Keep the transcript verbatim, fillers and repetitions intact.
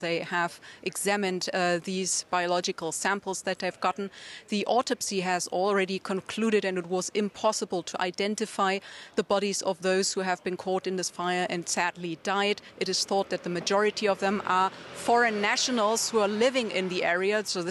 They have examined uh, these biological samples that they've gotten. The autopsy has already concluded, and it was impossible to identify the bodies of those who have been caught in this fire and sadly died. It is thought that the majority of them are foreign nationals who are living in the area. So this